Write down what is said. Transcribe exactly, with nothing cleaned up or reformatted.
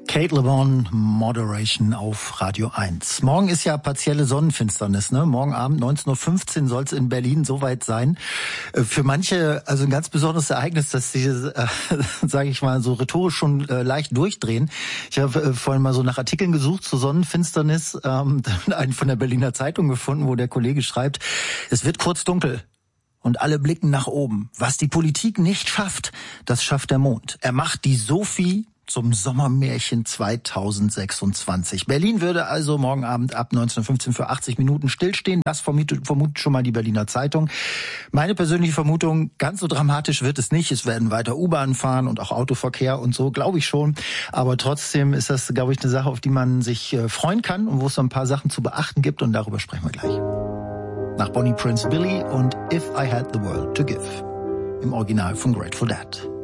Kate Le Bon, Moderation auf Radio eins. Morgen ist ja partielle Sonnenfinsternis, ne? Morgen Abend neunzehn Uhr fünfzehn soll es in Berlin soweit sein. Für manche also ein ganz besonderes Ereignis, dass sie, äh, sage ich mal, so rhetorisch schon äh, leicht durchdrehen. Ich habe äh, vorhin mal so nach Artikeln gesucht zur Sonnenfinsternis, ähm, einen von der Berliner Zeitung gefunden, wo der Kollege schreibt, es wird kurz dunkel. Und alle blicken nach oben. Was die Politik nicht schafft, das schafft der Mond. Er macht die Sophie zum Sommermärchen zweitausendsechsundzwanzig. Berlin würde also morgen Abend ab neunzehn Uhr fünfzehn für achtzig Minuten stillstehen. Das vermutet, vermutet schon mal die Berliner Zeitung. Meine persönliche Vermutung, ganz so dramatisch wird es nicht. Es werden weiter U-Bahn fahren und auch Autoverkehr und so, glaube ich schon. Aber trotzdem ist das, glaube ich, eine Sache, auf die man sich freuen kann und wo es so ein paar Sachen zu beachten gibt. Und darüber sprechen wir gleich. Nach Bonnie Prince Billy und If I Had the World to Give. Im Original von Grateful Dead.